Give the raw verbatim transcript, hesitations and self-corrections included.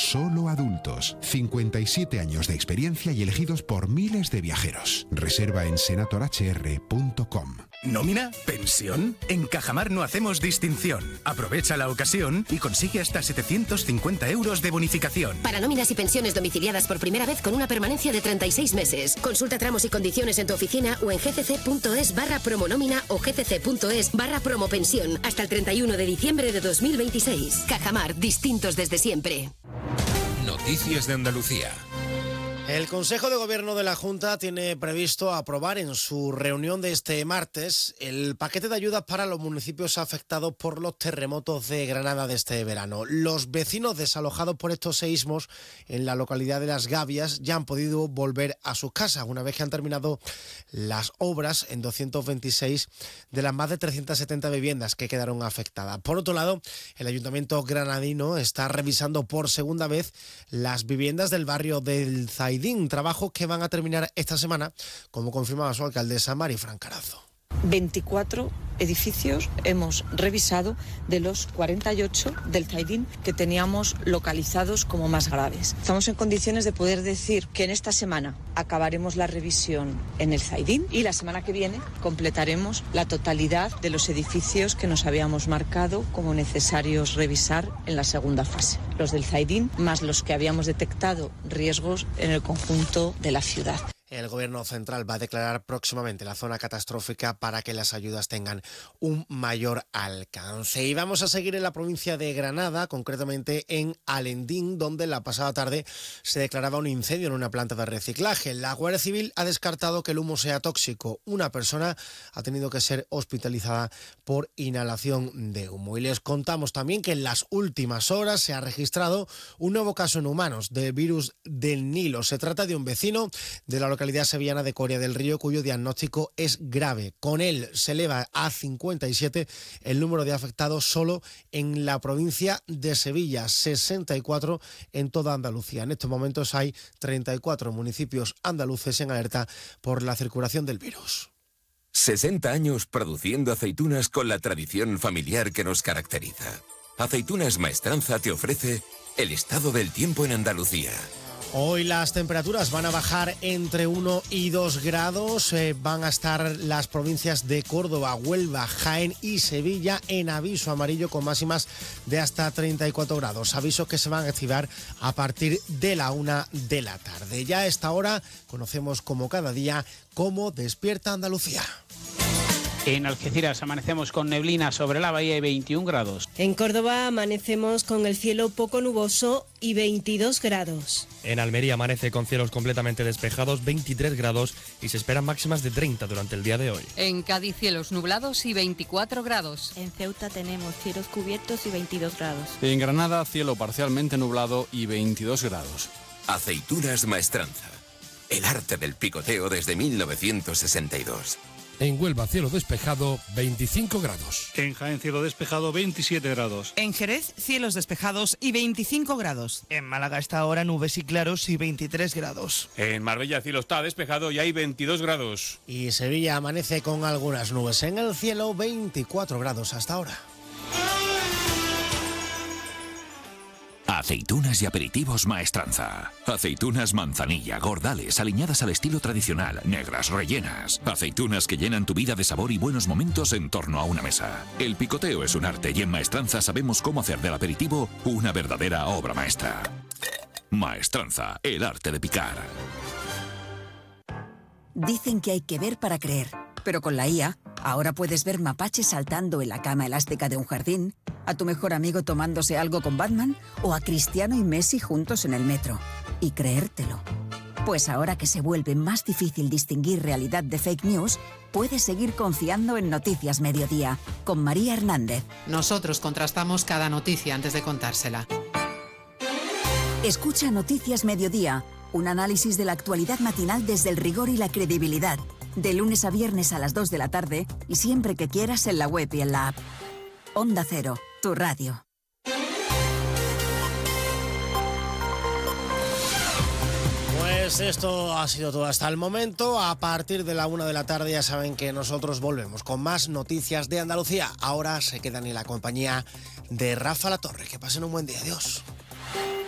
solo adultos. cincuenta y siete años de experiencia y elegidos por miles de viajeros. Reserva en senator h r punto com. ¿Nómina? ¿Pensión? En Cajamar no hacemos distinción. Aprovecha la ocasión y consigue hasta setecientos cincuenta euros de bonificación. Para nóminas y pensiones domiciliadas por primera vez con una permanencia de treinta y seis meses. Consulta tramos y condiciones en tu oficina o en gcc.es barra promonómina o gcc.es barra promopensión hasta el treinta y uno de diciembre de dos mil veintiséis. Cajamar, distintos desde siempre. Noticias de Andalucía. El Consejo de Gobierno de la Junta tiene previsto aprobar en su reunión de este martes el paquete de ayudas para los municipios afectados por los terremotos de Granada de este verano. Los vecinos desalojados por estos seísmos en la localidad de Las Gavias ya han podido volver a sus casas una vez que han terminado las obras en doscientas veintiséis de las más de trescientas setenta viviendas que quedaron afectadas. Por otro lado, el Ayuntamiento granadino está revisando por segunda vez las viviendas del barrio del Zaidín. Trabajos que van a terminar esta semana, como confirmaba su alcaldesa Mari Francarazo. veinticuatro edificios hemos revisado de los cuarenta y ocho del Zaidín que teníamos localizados como más graves. Estamos en condiciones de poder decir que en esta semana acabaremos la revisión en el Zaidín y la semana que viene completaremos la totalidad de los edificios que nos habíamos marcado como necesarios revisar en la segunda fase. Los del Zaidín más los que habíamos detectado riesgos en el conjunto de la ciudad. El Gobierno central va a declarar próximamente la zona catastrófica para que las ayudas tengan un mayor alcance. Y vamos a seguir en la provincia de Granada, concretamente en Alendín, donde la pasada tarde se declaraba un incendio en una planta de reciclaje. La Guardia Civil ha descartado que el humo sea tóxico. Una persona ha tenido que ser hospitalizada por inhalación de humo. Y les contamos también que en las últimas horas se ha registrado un nuevo caso en humanos del virus del Nilo. Se trata de un vecino de la localidad localidad sevillana de Coria del Río, cuyo diagnóstico es grave. Con él se eleva a cincuenta y siete el número de afectados solo en la provincia de Sevilla, sesenta y cuatro en toda Andalucía. En estos momentos hay treinta y cuatro municipios andaluces en alerta por la circulación del virus. sesenta años produciendo aceitunas con la tradición familiar que nos caracteriza. Aceitunas Maestranza te ofrece el estado del tiempo en Andalucía. Hoy las temperaturas van a bajar entre uno y dos grados, eh, van a estar las provincias de Córdoba, Huelva, Jaén y Sevilla en aviso amarillo con máximas de hasta treinta y cuatro grados, avisos que se van a activar a partir de la una de la tarde. Ya a esta hora conocemos como cada día cómo despierta Andalucía. En Algeciras amanecemos con neblina sobre la bahía y veintiún grados. En Córdoba amanecemos con el cielo poco nuboso y veintidós grados. En Almería amanece con cielos completamente despejados, veintitrés grados, y se esperan máximas de treinta durante el día de hoy. En Cádiz cielos nublados y veinticuatro grados. En Ceuta tenemos cielos cubiertos y veintidós grados. En Granada cielo parcialmente nublado y veintidós grados. Aceitunas Maestranza. El arte del picoteo desde mil novecientos sesenta y dos. En Huelva, cielo despejado, veinticinco grados. En Jaén, cielo despejado, veintisiete grados. En Jerez, cielos despejados y veinticinco grados. En Málaga, esta hora, nubes y claros y veintitrés grados. En Marbella, cielo está despejado y hay veintidós grados. Y Sevilla amanece con algunas nubes en el cielo, veinticuatro grados hasta ahora. Aceitunas y aperitivos Maestranza. Aceitunas manzanilla, gordales, aliñadas al estilo tradicional, negras, rellenas. Aceitunas que llenan tu vida de sabor y buenos momentos en torno a una mesa. El picoteo es un arte y en Maestranza sabemos cómo hacer del aperitivo una verdadera obra maestra. Maestranza, el arte de picar. Dicen que hay que ver para creer, pero con la I A, ahora puedes ver mapaches saltando en la cama elástica de un jardín, a tu mejor amigo tomándose algo con Batman o a Cristiano y Messi juntos en el metro. Y creértelo. Pues ahora que se vuelve más difícil distinguir realidad de fake news, puedes seguir confiando en Noticias Mediodía, con María Hernández. Nosotros contrastamos cada noticia antes de contársela. Escucha Noticias Mediodía, un análisis de la actualidad matinal desde el rigor y la credibilidad. De lunes a viernes a las dos de la tarde y siempre que quieras en la web y en la app. Onda Cero, tu radio. Pues esto ha sido todo hasta el momento. A partir de la una de la tarde ya saben que nosotros volvemos con más noticias de Andalucía. Ahora se quedan en la compañía de Rafa La Torre. Que pasen un buen día. Adiós.